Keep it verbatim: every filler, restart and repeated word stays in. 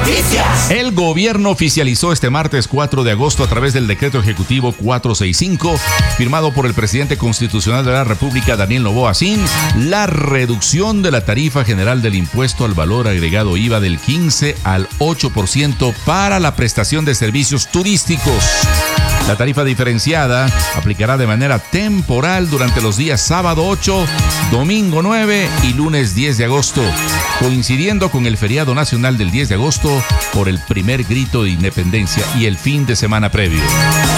Noticias. El gobierno oficializó este martes cuatro de agosto a través del decreto ejecutivo cuatrocientos sesenta y cinco, firmado por el presidente constitucional de la República, Daniel Noboa Sin, la reducción de la tarifa general del impuesto al valor agregado I V A del quince al ocho por ciento para la prestación de servicios turísticos. La tarifa diferenciada aplicará de manera temporal durante los días sábado ocho, domingo nueve y lunes diez de agosto, coincidiendo con el feriado nacional del diez de agosto por el primer grito de independencia y el fin de semana previo.